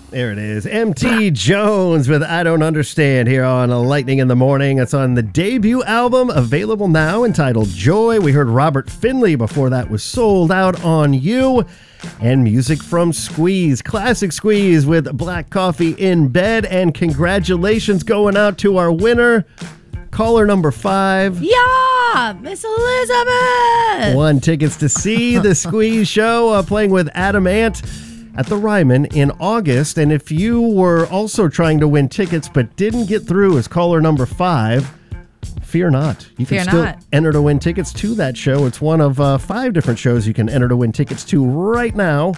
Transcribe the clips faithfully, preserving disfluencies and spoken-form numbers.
There it is. M T Jones with I Don't Understand here on Lightning in the Morning. It's on the debut album, available now, entitled Joy. We heard Robert Finley before that was Sold Out on You. And music from Squeeze, classic Squeeze with Black Coffee in Bed. And congratulations going out to our winner, caller number five. Yeah, Miss Elizabeth. Won tickets to see the Squeeze show, uh, playing with Adam Ant at the Ryman in August. And if you were also trying to win tickets but didn't get through as caller number five, fear not. You can fear still not. enter to win tickets to that show. It's one of uh, five different shows you can enter to win tickets to right now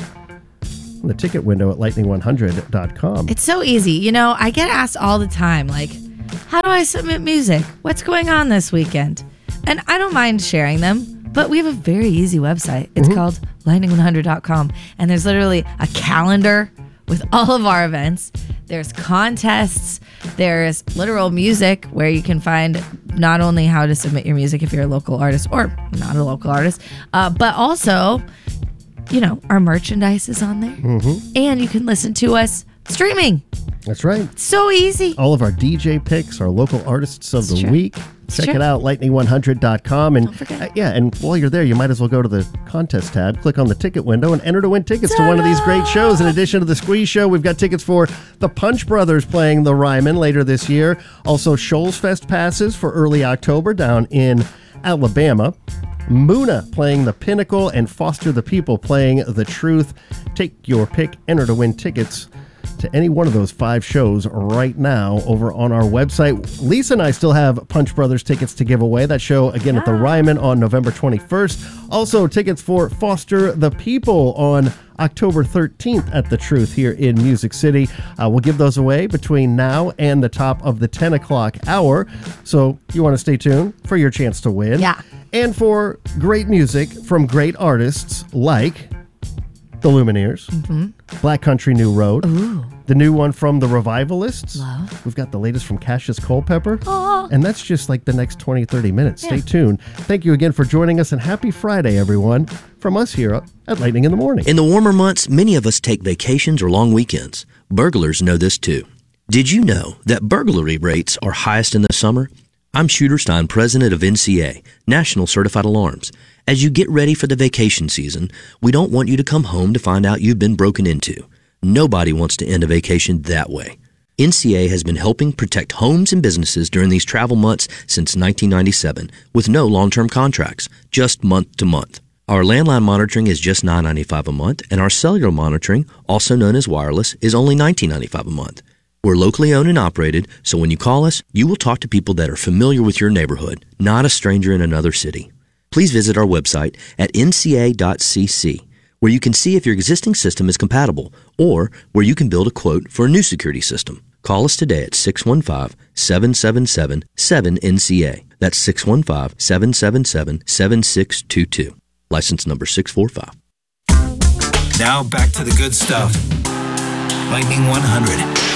in the ticket window at lightning one hundred dot com. It's so easy. You know, I get asked all the time, like, how do I submit music? What's going on this weekend? And I don't mind sharing them, but we have a very easy website. It's mm-hmm. called lightning one hundred dot com. And there's literally a calendar with all of our events. There's contests. There's literal music where you can find not only how to submit your music if you're a local artist or not a local artist, uh, but also, you know, our merchandise is on there. Mm-hmm. And you can listen to us streaming. That's right. So easy. All of our D J picks, our local artists of It's the true. week. It's Check true. it out, lightning one hundred dot com. And Don't forget. uh, yeah, and while you're there, you might as well go to the contest tab, click on the ticket window, and enter to win tickets to one of these great shows. In addition to the Squeeze Show, we've got tickets for the Punch Brothers playing the Ryman later this year. Also, Shoals Fest passes for early October down in Alabama. Muna playing the Pinnacle, and Foster the People playing the Truth. Take your pick, enter to win tickets to any one of those five shows right now over on our website. Lisa and I still have Punch Brothers tickets to give away. That show again at the Ryman on November twenty-first. Also tickets for Foster the People on October thirteenth at the Truth here in Music City. Uh, we'll give those away between now and the top of the ten o'clock hour. So you want to stay tuned for your chance to win. Yeah. And for great music from great artists like the Lumineers, mm-hmm. Black Country New Road, Ooh. the new one from the Revivalists. Love. We've got the latest from Cassius Culpepper. Aww. And that's just like the next twenty, thirty minutes. Yeah. Stay tuned. Thank you again for joining us, and happy Friday, everyone, from us here at Lightning in the Morning. In the warmer months, many of us take vacations or long weekends. Burglars know this too. Did you know that burglary rates are highest in the summer? I'm Shooter Stein, president of N C A, National Certified Alarms. As you get ready for the vacation season, we don't want you to come home to find out you've been broken into. Nobody wants to end a vacation that way. N C A has been helping protect homes and businesses during these travel months since nineteen ninety-seven, with no long-term contracts, just month to month. Our landline monitoring is just nine dollars and ninety-five cents a month, and our cellular monitoring, also known as wireless, is only nineteen dollars and ninety-five cents a month. We're locally owned and operated, so when you call us, you will talk to people that are familiar with your neighborhood, not a stranger in another city. Please visit our website at N C A dot C C, where you can see if your existing system is compatible, or where you can build a quote for a new security system. Call us today at six one five, seven seven seven, seven N C A. That's six one five, seven seven seven, seven six two two. License number six four five. Now back to the good stuff. Lightning one hundred.